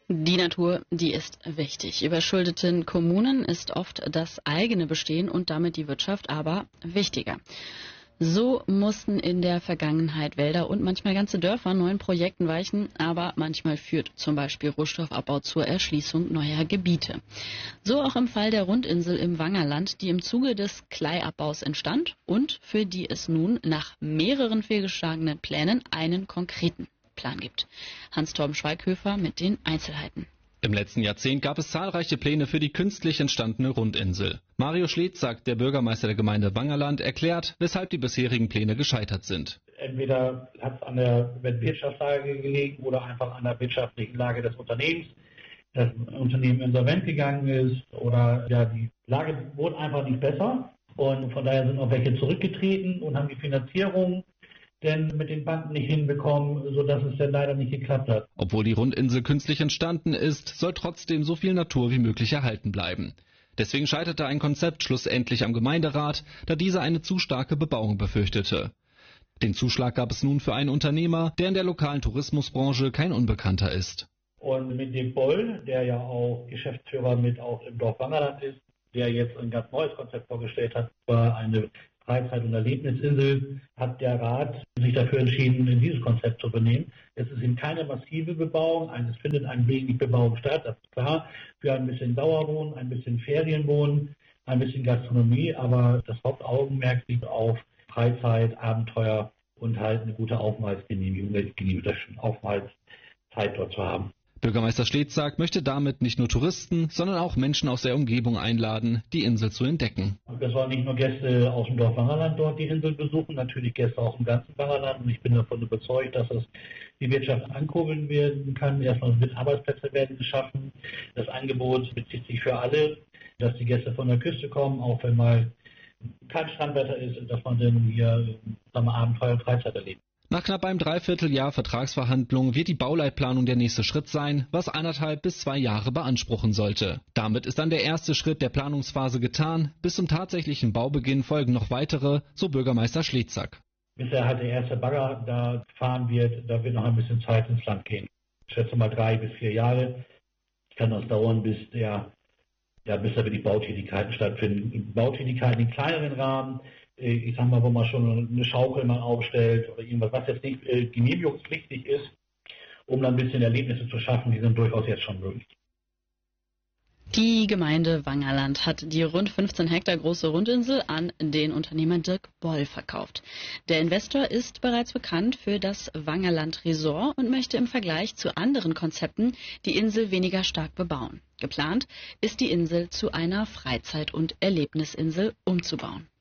Die Natur, die ist wichtig. Überschuldeten Kommunen ist oft das eigene Bestehen und damit die Wirtschaft aber wichtiger. So mussten in der Vergangenheit Wälder und manchmal ganze Dörfer neuen Projekten weichen, aber manchmal führt zum Beispiel Rohstoffabbau zur Erschließung neuer Gebiete. So auch im Fall der Rundinsel im Wangerland, die im Zuge des Kleiabbaus entstand und für die es nun nach mehreren fehlgeschlagenen Plänen einen konkreten Plan gibt. Hans-Torben Schweighöfer mit den Einzelheiten. Im letzten Jahrzehnt gab es zahlreiche Pläne für die künstlich entstandene Rundinsel. Mario Schletzak, der Bürgermeister der Gemeinde Wangerland, erklärt, weshalb die bisherigen Pläne gescheitert sind. Entweder hat es an der Wirtschaftslage gelegen oder einfach an der wirtschaftlichen Lage des Unternehmens. Das Unternehmen insolvent gegangen ist oder die Lage wurde einfach nicht besser. Und von daher sind auch welche zurückgetreten und haben die Finanzierung denn mit den Banken nicht hinbekommen, sodass es dann leider nicht geklappt hat. Obwohl die Rundinsel künstlich entstanden ist, soll trotzdem so viel Natur wie möglich erhalten bleiben. Deswegen scheiterte ein Konzept schlussendlich am Gemeinderat, da dieser eine zu starke Bebauung befürchtete. Den Zuschlag gab es nun für einen Unternehmer, der in der lokalen Tourismusbranche kein Unbekannter ist. Und mit dem Boll, der ja auch Geschäftsführer mit auch im Dorf Wangerland ist, der jetzt ein ganz neues Konzept vorgestellt hat, war eine Freizeit- und Erlebnisinsel, hat der Rat sich dafür entschieden, in dieses Konzept zu übernehmen. Es ist eben keine massive Bebauung, es findet ein wenig Bebauung statt, das ist klar, für ein bisschen Dauerwohnen, ein bisschen Ferienwohnen, ein bisschen Gastronomie, aber das Hauptaugenmerk liegt auf Freizeit, Abenteuer und halt eine gute Aufenthaltsgenehmigung, Aufenthaltszeit dort zu haben. Bürgermeister Schletzak möchte damit nicht nur Touristen, sondern auch Menschen aus der Umgebung einladen, die Insel zu entdecken. Wir sollen nicht nur Gäste aus dem Dorf Wangerland dort die Insel besuchen, natürlich Gäste aus dem ganzen Wangerland. Und ich bin davon überzeugt, dass es die Wirtschaft ankurbeln werden kann. Erstmal wird Arbeitsplätze werden geschaffen. Das Angebot bezieht sich für alle, dass die Gäste von der Küste kommen, auch wenn mal kein Strandwetter ist, dass man dann hier Abenteuer und Freizeit erlebt. Nach knapp einem Dreivierteljahr Vertragsverhandlungen wird die Bauleitplanung der nächste Schritt sein, was 1,5 bis 2 Jahre beanspruchen sollte. Damit ist dann der erste Schritt der Planungsphase getan. Bis zum tatsächlichen Baubeginn folgen noch weitere, so Bürgermeister Schletzak. Bis halt der erste Bagger da fahren wird, da wird noch ein bisschen Zeit ins Land gehen. Ich schätze mal 3 bis 4 Jahre. Kann das dauern, bis da die Bautätigkeiten stattfinden. Bautätigkeiten in kleineren Rahmen. Ich sag mal, wo man schon eine Schaukel mal aufstellt oder irgendwas, was jetzt nicht genehmigungspflichtig ist, um dann ein bisschen Erlebnisse zu schaffen, die sind durchaus jetzt schon möglich. Die Gemeinde Wangerland hat die rund 15 Hektar große Rundinsel an den Unternehmer Dirk Boll verkauft. Der Investor ist bereits bekannt für das Wangerland Resort und möchte im Vergleich zu anderen Konzepten die Insel weniger stark bebauen. Geplant ist die Insel zu einer Freizeit- und Erlebnisinsel umzubauen.